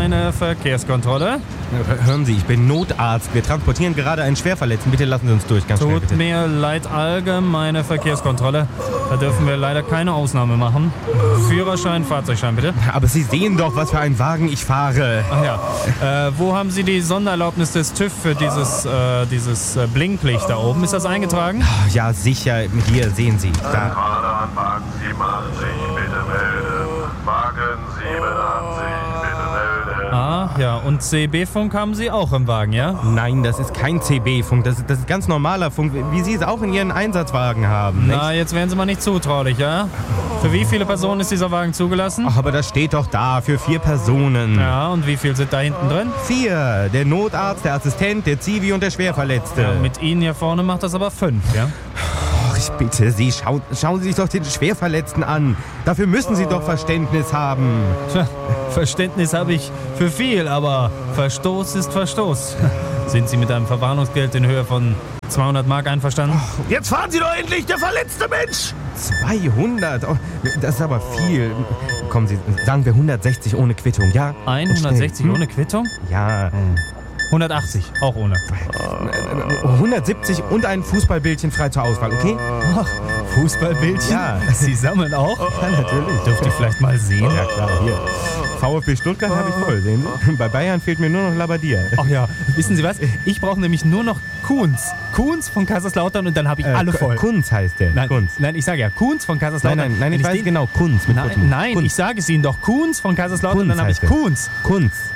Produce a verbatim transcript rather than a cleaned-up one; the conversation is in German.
meine Verkehrskontrolle. Hören Sie, ich bin Notarzt. Wir transportieren gerade einen Schwerverletzten. Bitte lassen Sie uns durch, ganz schnell, Tut bitte. mir leid, allgemeine Verkehrskontrolle. Da dürfen wir leider keine Ausnahme machen. Führerschein, Fahrzeugschein, bitte. Aber Sie sehen doch, was für einen Wagen ich fahre. Ach ja. Äh, wo haben Sie die Sondererlaubnis des TÜV für dieses, äh, dieses äh, Blinklicht da oben? Ist das eingetragen? Ja, sicher. Hier, sehen Sie. Da. Zentrale an Wagen siebenundachtzig, bitte melden. Wagen siebenundachtzig, bitte melden. Ah, ja. Und C B-Funk haben Sie auch im Wagen, ja? Nein, das ist kein C B-Funk. Das ist, das ist ganz normaler Funk, wie Sie es auch in Ihren Einsatzwagen haben. Na, jetzt werden Sie mal nicht zutraulich, ja? Für wie viele Personen ist dieser Wagen zugelassen? Ach, aber das steht doch da, für vier Personen. Ja, und wie viel sind da hinten drin? Vier. Der Notarzt, der Assistent, der Zivi und der Schwerverletzte. Ja, mit Ihnen hier vorne macht das aber fünf, ja? Ach, ich bitte Sie, schau, schauen Sie sich doch den Schwerverletzten an. Dafür müssen Sie doch Verständnis haben. Tja, Verständnis habe ich für viel, aber Verstoß ist Verstoß. Sind Sie mit einem Verwarnungsgeld in Höhe von zweihundert Mark einverstanden? Jetzt fahren Sie doch endlich, der verletzte Mensch! zweihundert? Oh, das ist aber viel. Kommen Sie, sagen wir hundertsechzig ohne Quittung, ja? hundertsechzig Hm? ohne Quittung? Ja. hundertachtzig, auch ohne. hundertsiebzig und ein Fußballbildchen frei zur Auswahl, okay? Ach, Fußballbildchen? Ja. Sie sammeln auch? Ja, natürlich. Dürft ihr vielleicht mal sehen? Ja, klar, hier. VfB Stuttgart habe ich voll, sehen Sie? Bei Bayern fehlt mir nur noch Labbadia. Ach ja, wissen Sie was? Ich brauche nämlich nur noch Kuhns. Kuhns von Kaiserslautern und dann habe ich Äh, alle K- voll. Kunz heißt der. Nein, Kunz. nein, ich sage ja Kuhns von Nein, Kaiserslautern. nein, nein, Wenn ich weiß den- genau, Kunz mit Nein, Kutten. nein, Kunz. ich sage es Ihnen doch. Kuhns von Kaiserslautern, Kunz dann habe ich heißt er. Kuhns. Kunz.